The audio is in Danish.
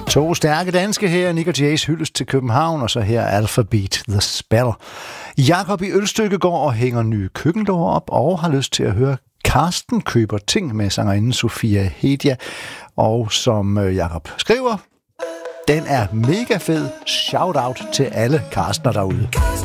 To stærke danske her, Nick og Jays hyldest til København, og så her Alphabet, The Spell. Jakob i Ølstykke går og hænger nye køkkendøre op, og har lyst til at høre Karsten køber ting med sangerinden Sofia Hedia. Og som Jakob skriver, den er mega fed. Shout out til alle Karstener derude.